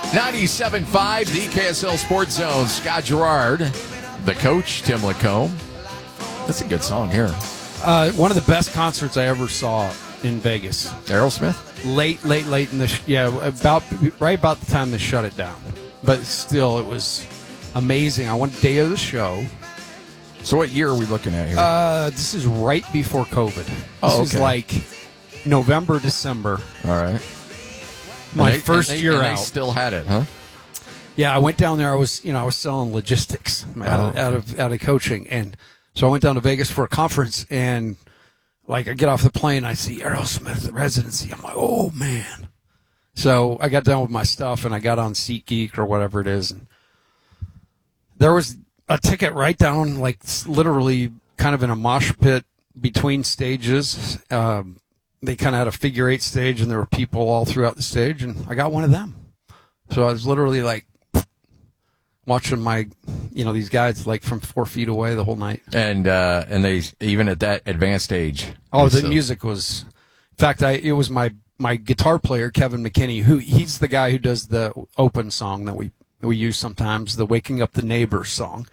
97.5, the KSL Sports Zone. Scott Gerard, the coach, Tim Lacombe. That's a good song here. One of the best concerts I ever saw in Vegas. Aerosmith? Late in the right about the time they shut it down. But still, it was amazing. I went day of the show. So what year are we looking at here? This is right before COVID. This is like November, December. All right. My first year and out. They still had it, huh? Yeah, I went down there. I was selling logistics out of coaching, and so I went down to Vegas for a conference, and like I get off the plane, I see Aerosmith residency. I'm like, oh man! So I got done with my stuff, and I got on SeatGeek or whatever it is, and there was a ticket right down, like literally, kind of in a mosh pit between stages. They kind of had a figure eight stage, and there were people all throughout the stage, and I got one of them. So I was literally like watching these guys like from 4 feet away the whole night. And they, even at that advanced age. Oh, the music was, in fact, it was my guitar player, Kevin McKinney, he's the guy who does the open song that we use sometimes, the Waking Up the Neighbors song.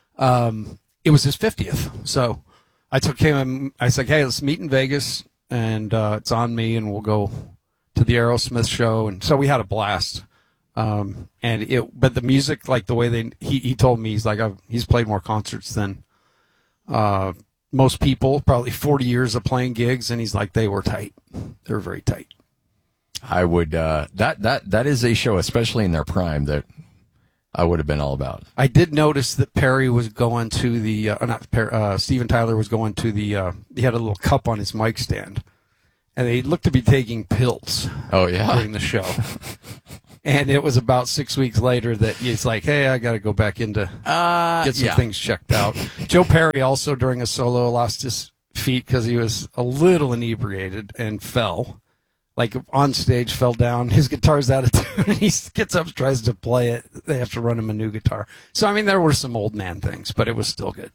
It was his 50th. So I took him, I said, hey, let's meet in Vegas. And it's on me, and we'll go to the Aerosmith show. And so we had a blast. But the music, like the way he told me, he's played more concerts than most people, probably 40 years of playing gigs, and he's like, they were tight. They were very tight. I would that is a show, especially in their prime, that I would have been all about. I did notice that Perry was going to the Steven Tyler was going to the he had a little cup on his mic stand, and they looked to be taking pills. Oh yeah, during the show. And it was about 6 weeks later that he's like, hey, I got to go back in to get some things checked out. Joe Perry also during a solo lost his feet because he was a little inebriated and fell. Like on stage, fell down. His guitar's out of tune. He gets up, tries to play it. They have to run him a new guitar. So, I mean, there were some old man things, but it was still good.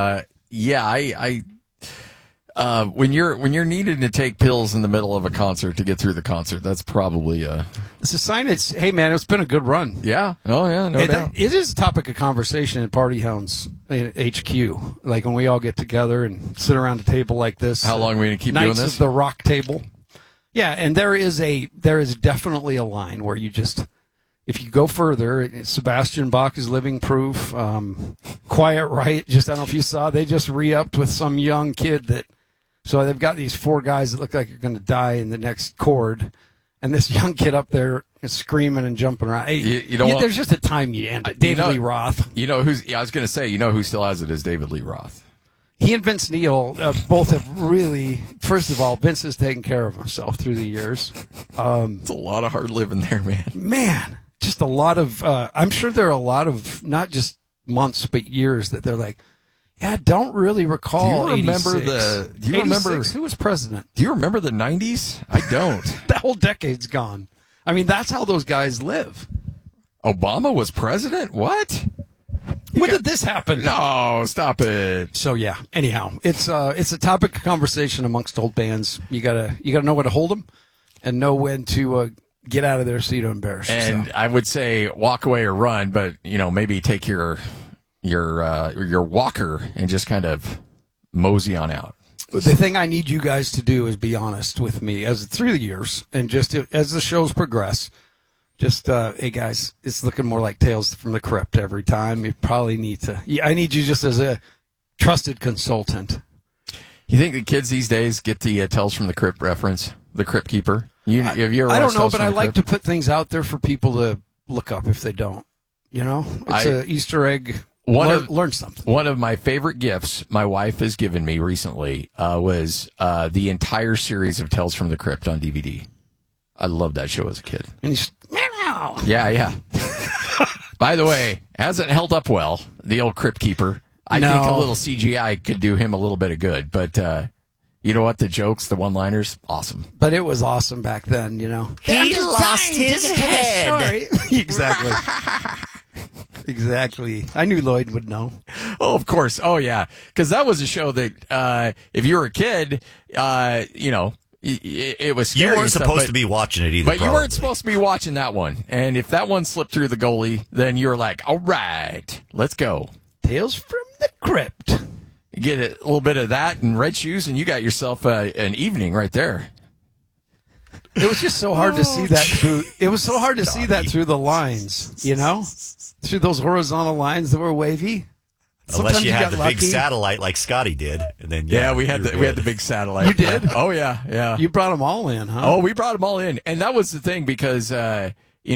When you're needed to take pills in the middle of a concert to get through the concert, that's probably it's a sign. Hey man, it's been a good run. Yeah. Oh yeah. No doubt. It is a topic of conversation at Party Hounds HQ. Like when we all get together and sit around a table like this. How long are we gonna keep doing this? Knights of the Rock Table. Yeah, and there is definitely a line where you just, if you go further, Sebastian Bach is living proof. Quiet Riot, I don't know if you saw, they just re-upped with some young kid so they've got these 4 guys that look like they're going to die in the next chord, and this young kid up there is screaming and jumping around. Hey, there's just a time you end it. David Lee Roth. I was going to say, who still has it is David Lee Roth. He and Vince Neil both have really, first of all, Vince has taken care of himself through the years. It's a lot of hard living there, man. Man, just a lot of, I'm sure there are a lot of, not just months, but years that they're like, yeah, I don't really recall. Do you remember who was president? Do you remember the 90s? I don't. That whole decade's gone. I mean, that's how those guys live. Obama was president? What? When did this happen? No, stop it. So yeah. Anyhow, it's a topic of conversation amongst old bands. You gotta know when to hold them, and know when to get out of there so you don't embarrass yourself. And I would say walk away or run, but maybe take your walker and just kind of mosey on out. The thing I need you guys to do is be honest with me through the years, and just as the shows progress. Just, hey guys, it's looking more like Tales from the Crypt every time. You probably need to. I need you just as a trusted consultant. You think the kids these days get the Tales from the Crypt reference? The Crypt Keeper? Have you ever I don't watched know, Tales but from I the like Crypt? to put things out there for people to look up if they don't. It's an Easter egg. Learn something. One of my favorite gifts my wife has given me recently was the entire series of Tales from the Crypt on DVD. I loved that show as a kid. And he's meow. Yeah. By the way, hasn't held up well, the old Crypt Keeper. I think a little CGI could do him a little bit of good, but you know what? The jokes, the one-liners, awesome. But it was awesome back then, He lost his head. Exactly. Exactly. I knew Lloyd would know. Oh, of course. Oh, yeah. Because that was a show that if you were a kid, it was scary. You weren't supposed to be watching it either. But you weren't supposed to be watching that one. And if that one slipped through the goalie, then you're like, all right, let's go. Tales from the Crypt. You get a little bit of that and red shoes, and you got yourself an evening right there. It was just so hard to see that through. It was so hard to see that through the lines, through those horizontal lines that were wavy. Unless you had the big satellite like Scotty did, and then we had the big satellite. You did? Oh yeah. You brought them all in, huh? Oh, we brought them all in, and that was the thing because guys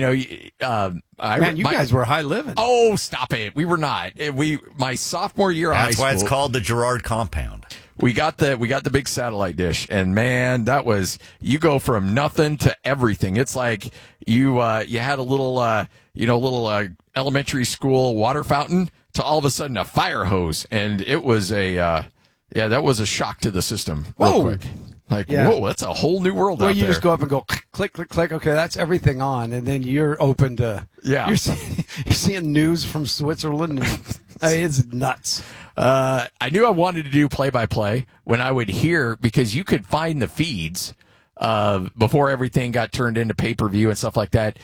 were high living. Oh, stop it! We were not. My sophomore year of high school. That's why it's called the Girard Compound. We got the big satellite dish, and man, that was, you go from nothing to everything. It's like you had a little elementary school water fountain to all of a sudden a fire hose, and it was that was a shock to the system. Real quick. Whoa, that's a whole new world out there. You just go up and go click, click, click. Okay, that's everything on, and then you're open to. Yeah. You're seeing news from Switzerland. It's nuts. I knew I wanted to do play-by-play when I would hear, because you could find the feeds before everything got turned into pay-per-view and stuff like that.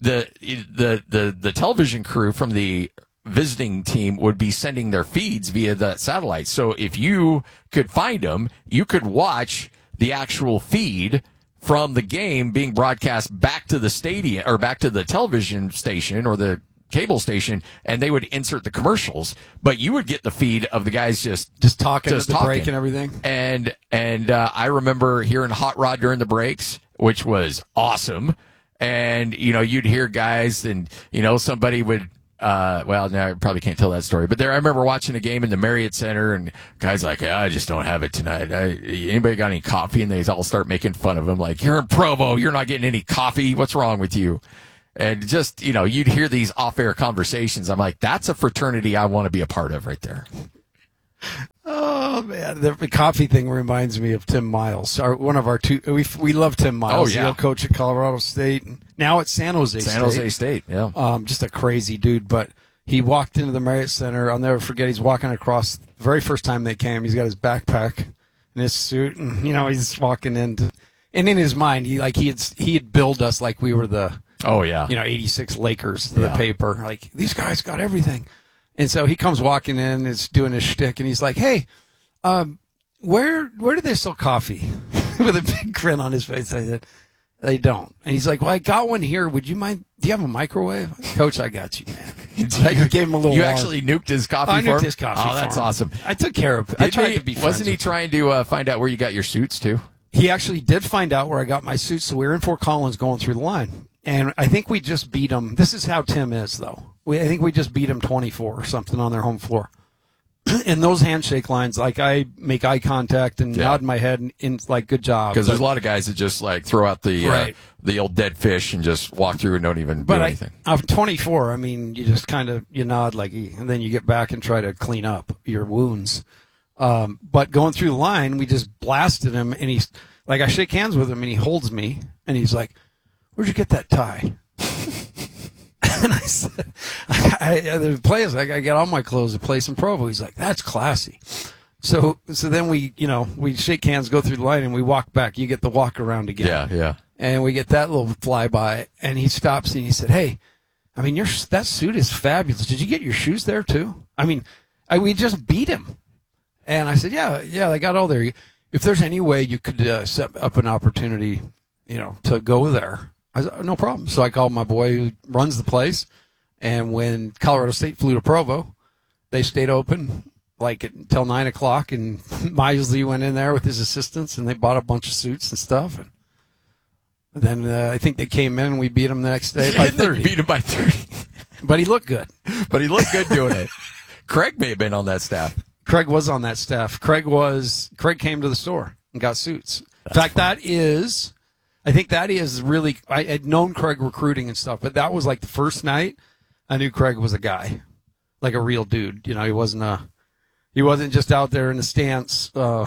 The television crew from the visiting team would be sending their feeds via the satellite. So if you could find them, you could watch the actual feed from the game being broadcast back to the stadium or back to the television station or the cable station, and they would insert the commercials, but you would get the feed of the guys just talking at the break and everything. And I remember hearing Hot Rod during the breaks, which was awesome. And you'd hear guys, and somebody would. Now I probably can't tell that story, but I remember watching a game in the Marriott Center, and guys like, I just don't have it tonight. Anybody got any coffee? And they all start making fun of him, like, you're in Provo, you're not getting any coffee. What's wrong with you? And just, you'd hear these off-air conversations. I'm like, that's a fraternity I want to be a part of right there. Oh, man. The coffee thing reminds me of Tim Miles. One of our two. We love Tim Miles. Oh, yeah. The coach at Colorado State. Now at San Jose State. San Jose State, yeah. Just a crazy dude. But he walked into the Marriott Center. I'll never forget. He's walking across the very first time they came. He's got his backpack and his suit. And, he's walking in. And in his mind, he had billed us like we were the... Oh, yeah. 86 Lakers, the paper. Like, these guys got everything. And so he comes walking in, is doing his shtick, and he's like, hey, where do they sell coffee? With a big grin on his face. I said, they don't. And he's like, well, I got one here. Would you mind? Do you have a microwave? Coach, I got you, man. I gave him a little. You actually nuked his coffee for him? I nuked his coffee. Oh, that's awesome. I took care of it. I tried to be friends. Wasn't he trying to find out where you got your suits, too? He actually did find out where I got my suits. So we were in Fort Collins going through the line. And I think we just beat them. This is how Tim is, though. I think we just beat them 24 or something on their home floor. And those handshake lines, like I make eye contact and nod my head in like, good job. Because there's a lot of guys that just like throw out the old dead fish and just walk through and don't even do anything. I'm 24. I mean, you just kind of, you nod like, and then you get back and try to clean up your wounds. But going through the line, we just blasted him, and he's like, I shake hands with him, and he holds me, and he's like, where'd you get that tie? And I said, the players, I get all my clothes to place in Provo. He's like, that's classy. So then we shake hands, go through the line, and we walk back. You get the walk around again. Yeah. And we get that little flyby, and he stops and he said, hey, I mean, that suit is fabulous. Did you get your shoes there too? I mean, we just beat him. And I said, yeah, they got all there. If there's any way you could set up an opportunity, to go there, I said, no problem. So I called my boy who runs the place, and when Colorado State flew to Provo, they stayed open like until 9 o'clock, and Misley went in there with his assistants, and they bought a bunch of suits and stuff. And then I think they came in, and we beat them the next day by 30. Beat him by 30. But he looked good. Doing it. Craig may have been on that staff. Craig was on that staff. Craig came to the store and got suits. In fact, I think that is really, I had known Craig recruiting and stuff, but that was like the first night I knew Craig was a guy, like a real dude. He wasn't just out there in the stands.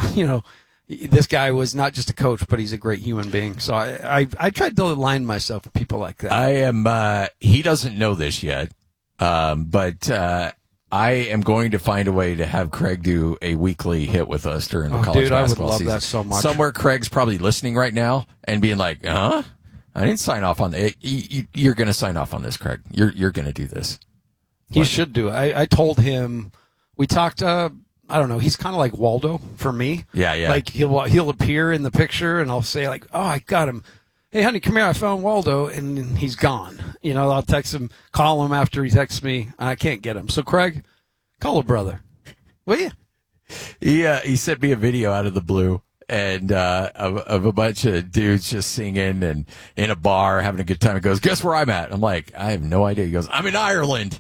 This guy was not just a coach, but he's a great human being. So I tried to align myself with people like that. I am, he doesn't know this yet. But I am going to find a way to have Craig do a weekly hit with us during the college dude, I would basketball love season. that so much. Somewhere Craig's probably listening right now and being like, huh? I didn't sign off on it. You're going to sign off on this, Craig. You're going to do this. He should do it. I told him, we talked, I don't know, he's kind of like Waldo for me. Yeah. Like he'll appear in the picture and I'll say like, oh, I got him. Hey, honey, come here. I found Waldo, and he's gone. You know, I'll text him, call him after he texts me. I can't get him. So, Craig, call a brother, will you? He sent me a video out of the blue and of a bunch of dudes just singing and in a bar having a good time. He goes, guess where I'm at? I'm like, I have no idea. He goes, I'm in Ireland.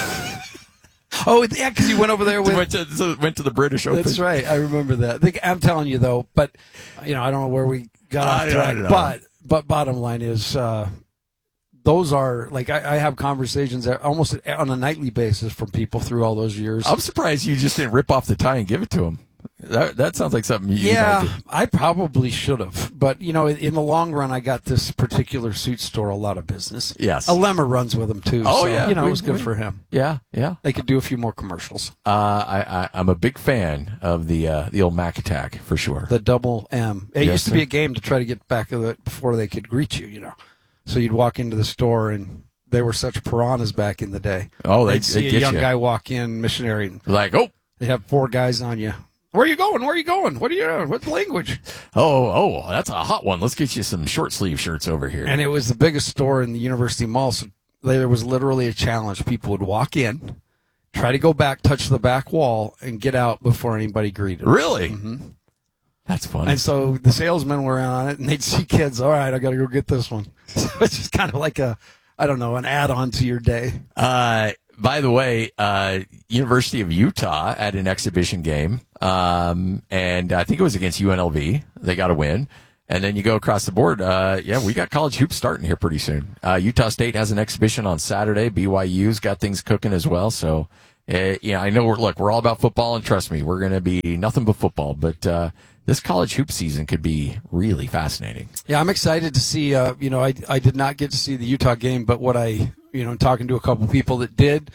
Oh, yeah, because you went over there with... went to the British Open. That's right. I remember that. I'm telling you, though, but, you know, I don't know where we got off track. But bottom line is, those are, like, I have conversations almost on a nightly basis from people through all those years. I'm surprised you just didn't rip off the tie and give it to him. That sounds like something you might do. I probably should have. But, you know, in the long run, I got this particular suit store a lot of business. Yes. Lemmer runs with them, too. Oh, so, yeah. You know, it was good for him. Yeah. They could do a few more commercials. I'm a big fan of the old Mac Attack, for sure. The double M. It used to be a game to try to get back of it before they could greet you, know. So you'd walk into the store, and they were such piranhas back in the day. Oh, they'd see get a young you. guy walk in, missionary. And like, oh. They have 4 guys on you. Where are you going? Where are you going? What are you doing? What language? Oh, that's a hot one. Let's get you some short sleeve shirts over here. And it was the biggest store in the University Mall, so there was literally a challenge. People would walk in, try to go back, touch the back wall, and get out before anybody greeted. Really? Mm-hmm. That's funny. And so the salesmen were on it, and they'd see kids, all right, I got to go get this one. So it's just kind of like an add-on to your day. By the way, University of Utah had an exhibition game, and I think it was against UNLV. They got a win. And then you go across the board. We got college hoops starting here pretty soon. Utah State has an exhibition on Saturday. BYU's got things cooking as well. So, I know we're all about football, and trust me, we're going to be nothing but football. But this college hoop season could be really fascinating. Yeah, I'm excited to see. I did not get to see the Utah game, but what talking to a couple people that did,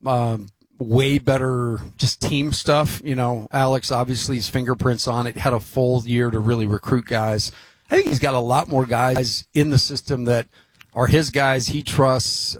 way better just team stuff. You know, Alex, obviously his fingerprints on it, had a full year to really recruit guys. I think he's got a lot more guys in the system that are his guys he trusts,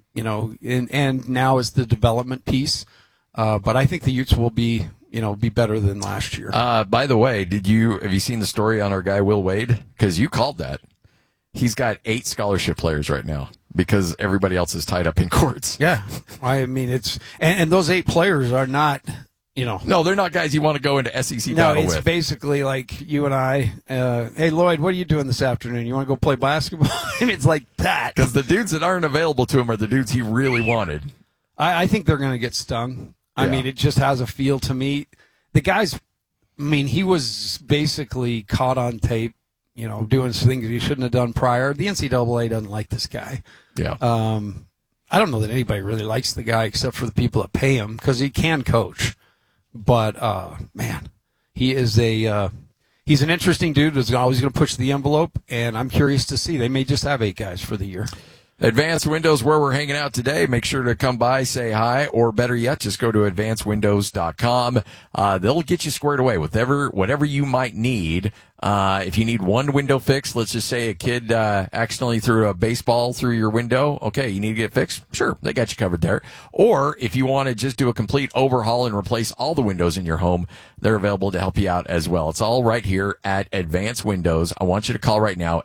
and now is the development piece. But I think the Utes will be better than last year. By the way, have you seen the story on our guy Will Wade? Because you called that. He's got 8 scholarship players right now because everybody else is tied up in courts. Yeah. I mean, and those 8 players are not, No, they're not guys you want to go into SEC battle with. No, it's basically like you and I, hey, Lloyd, what are you doing this afternoon? You want to go play basketball? I mean, it's like that. Because the dudes that aren't available to him are the dudes he really wanted. I think they're going to get stung. I mean, it just has a feel to me. The guy's, he was basically caught on tape, doing some things he shouldn't have done prior. The NCAA doesn't like this guy. Yeah. I don't know that anybody really likes the guy except for the people that pay him because he can coach. But, he's an interesting dude who's always going to push the envelope, and I'm curious to see. They may just have 8 guys for the year. Advanced Windows, where we're hanging out today. Make sure to come by, say hi, or better yet, just go to advancedwindows.com. They'll get you squared away with whatever you might need. If you need one window fixed, let's just say a kid accidentally threw a baseball through your window. Okay, you need to get fixed? Sure, they got you covered there. Or if you want to just do a complete overhaul and replace all the windows in your home, they're available to help you out as well. It's all right here at Advanced Windows. I want you to call right now,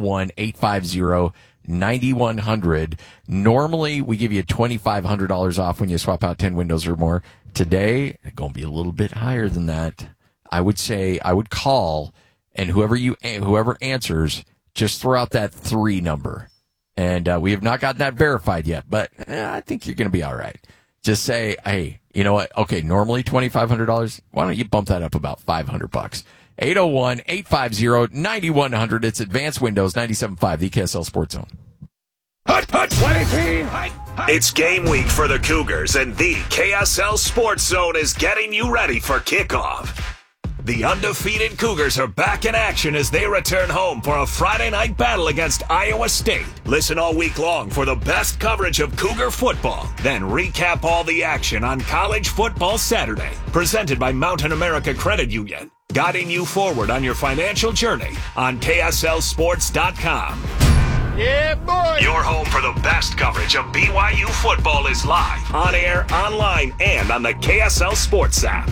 801-850-9100. Normally, we give you $2,500 off when you swap out 10 windows or more. Today, it's going to be a little bit higher than that. I would call, and whoever answers, just throw out that 3 number. And we have not gotten that verified yet, but I think you're going to be all right. Just say, hey, you know what? Okay, normally $2,500. Why don't you bump that up about $500? 801-850-9100. It's Advanced Windows 97.5, the KSL Sports Zone. Hut, 23. It's game week for the Cougars, and the KSL Sports Zone is getting you ready for kickoff. The undefeated Cougars are back in action as they return home for a Friday night battle against Iowa State. Listen all week long for the best coverage of Cougar football. Then recap all the action on College Football Saturday. Presented by Mountain America Credit Union. Guiding you forward on your financial journey on KSLSports.com. Yeah, boy. Your home for the best coverage of BYU football is live, on air, online, and on the KSL Sports app.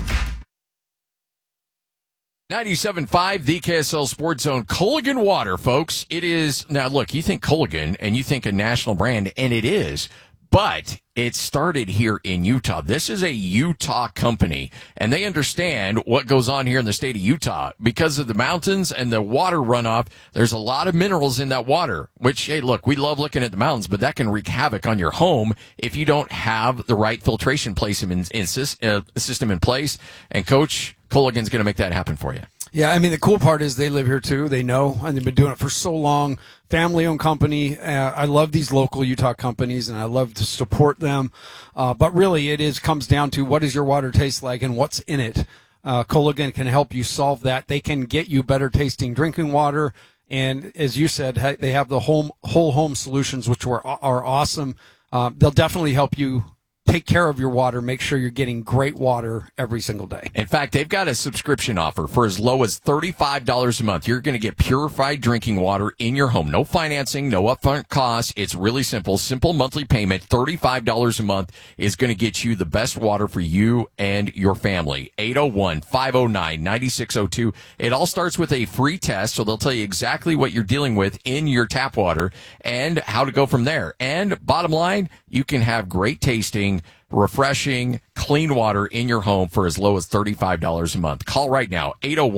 97.5, the KSL Sports Zone. Culligan Water, folks. It is, now look, you think Culligan and you think a national brand, and it is, but it started here in Utah. This is a Utah company, and they understand what goes on here in the state of Utah. Because of the mountains and the water runoff, there's a lot of minerals in that water, which, hey, look, we love looking at the mountains, but that can wreak havoc on your home if you don't have the right filtration system in place. And Coach Culligan's going to make that happen for you. Yeah, I mean, the cool part is they live here too. They know, and they've been doing it for so long. Family-owned company. I love these local Utah companies, and I love to support them. But really, comes down to what does your water taste like and what's in it. Culligan can help you solve that. They can get you better tasting drinking water. And as you said, they have the whole home solutions, which are awesome. They'll definitely help you take care of your water, make sure you're getting great water every single day. In fact, they've got a subscription offer for as low as $35 a month. You're going to get purified drinking water in your home. No financing, no upfront costs. It's really simple. Simple monthly payment. $35 a month is going to get you the best water for you and your family. 801-509-9602. It all starts with a free test, so they'll tell you exactly what you're dealing with in your tap water and how to go from there. And bottom line, you can have great tasting, refreshing, clean water in your home for as low as $35 a month. Call right now,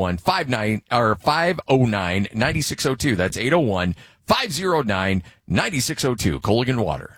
801-509-9602. That's 801-509-9602. Culligan Water.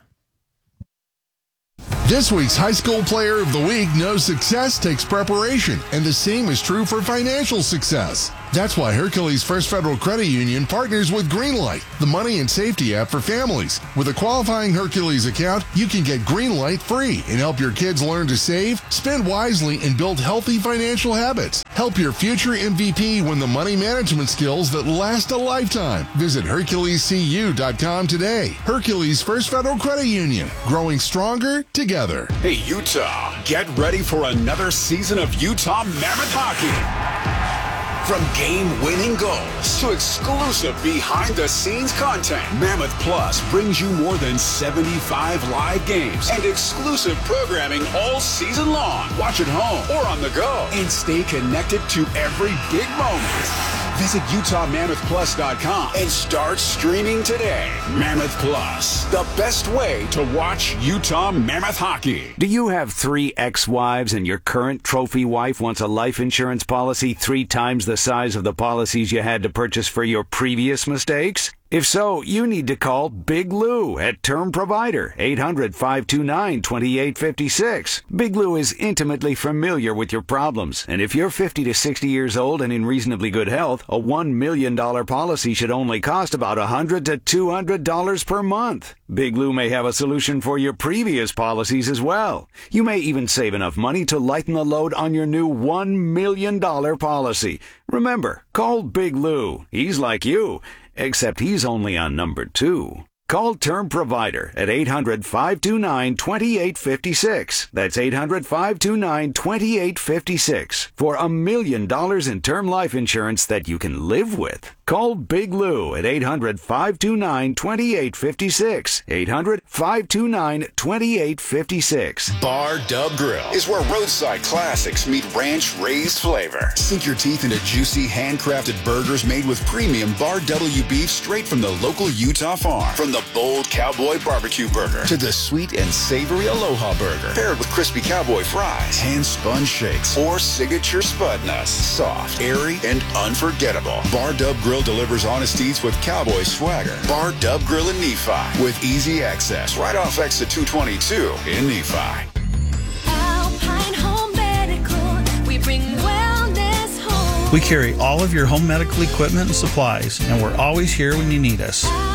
This week's High School Player of the Week knows success takes preparation, and the same is true for financial success. That's why Hercules First Federal Credit Union partners with Greenlight, the money and safety app for families. With a qualifying Hercules account, you can get Greenlight free and help your kids learn to save, spend wisely, and build healthy financial habits. Help your future MVP win the money management skills that last a lifetime. Visit HerculesCU.com today. Hercules First Federal Credit Union, growing stronger together. Hey, Utah, get ready for another season of Utah Mammoth Hockey. From game-winning goals to exclusive behind-the-scenes content, Mammoth Plus brings you more than 75 live games and exclusive programming all season long. Watch at home or on the go and stay connected to every big moment. Visit UtahMammothPlus.com and start streaming today. Mammoth Plus, the best way to watch Utah Mammoth hockey. Do you have 3 ex-wives and your current trophy wife wants a life insurance policy 3 times the size of the policies you had to purchase for your previous mistakes? If so, you need to call Big Lou at Term Provider, 800-529-2856. Big Lou is intimately familiar with your problems, and if you're 50 to 60 years old and in reasonably good health, a $1 million policy should only cost about $100 to $200 per month. Big Lou may have a solution for your previous policies as well. You may even save enough money to lighten the load on your new $1 million policy. Remember, call Big Lou. He's like you, except he's only on number 2. Call Term Provider at 800-529-2856. That's 800-529-2856 for $1 million in term life insurance that you can live with. Call Big Lou at 800-529-2856. 800-529-2856. Bar Dub Grill is where roadside classics meet ranch-raised flavor. Sink your teeth into juicy, handcrafted burgers made with premium Bar W beef straight from the local Utah farm. From the bold cowboy barbecue burger to the sweet and savory Aloha burger, paired with crispy cowboy fries, hand-spun shakes, or signature spud nuts. Soft, airy, and unforgettable. Bar Dub Grill delivers honest eats with cowboy swagger. Bar Dub Grill in Nephi with easy access right off exit 222 in Nephi. Alpine Home Medical, we bring wellness home. We carry all of your home medical equipment and supplies, and we're always here when you need us.